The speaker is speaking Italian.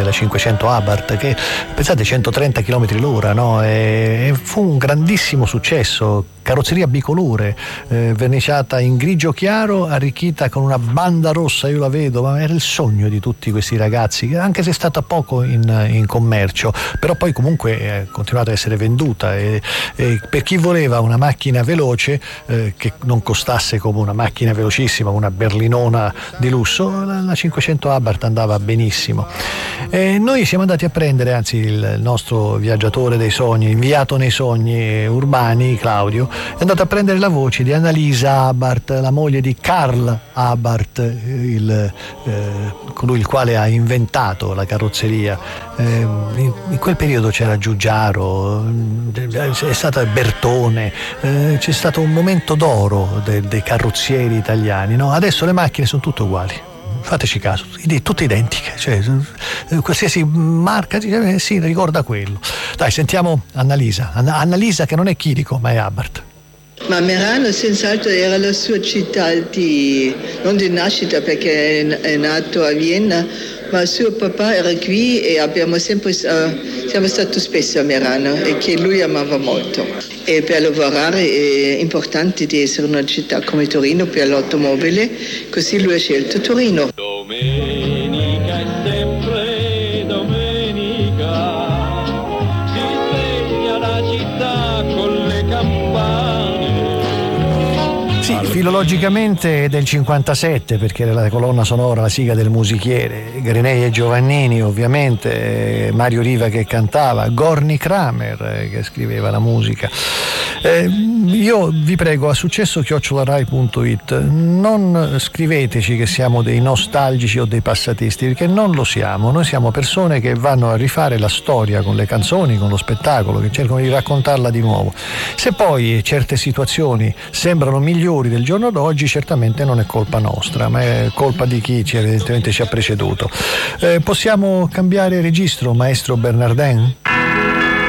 della 500 Abarth, che pensate 130 km l'ora, no? E fu un grandissimo successo. Carrozzeria bicolore, verniciata in grigio chiaro, arricchita con una banda rossa. Io la vedo, ma era il sogno di tutti questi ragazzi, anche se è stata poco in commercio, però poi comunque è continuata a essere venduta, e per chi voleva una macchina veloce che non costasse come una macchina velocissima, una berlinona di lusso, la 500 Abarth andava benissimo. Noi siamo andati a prendere, anzi il nostro viaggiatore dei sogni, inviato nei sogni urbani, Claudio, è andato a prendere la voce di Annalisa Abarth, la moglie di Karl Abarth, colui il quale ha inventato la carrozzeria. In quel periodo c'era Giugiaro, è stata Bertone, c'è stato un momento d'oro dei carrozzieri italiani, no? Adesso le macchine sono tutte uguali. Fateci caso, tutte identiche, cioè qualsiasi marca si ricorda quello. Dai, sentiamo Annalisa. Annalisa, che non è Chirico ma è Abarth. Ma Merano senz'altro era la sua città non di nascita, perché è nato a Vienna, ma suo papà era qui e siamo stati spesso a Merano, e che lui amava molto. E per lavorare è importante di essere una città come Torino per l'automobile, così lui ha scelto Torino. Domenica è sempre domenica, si sveglia la città con le campane. Sì, filologicamente è del 57, perché era la colonna sonora, la sigla del Musichiere. Grenei e Giovannini, ovviamente, Mario Riva che cantava, Gorny Kramer che scriveva la musica. Io vi prego, a successo@rai.it, non scriveteci che siamo dei nostalgici o dei passatisti, perché non lo siamo. Noi siamo persone che vanno a rifare la storia con le canzoni, con lo spettacolo, che cercano di raccontarla di nuovo. Se poi certe situazioni sembrano migliori del giorno d'oggi, certamente non è colpa nostra, ma è colpa di chi evidentemente ci ha preceduto. Possiamo cambiare registro, maestro Bernardin?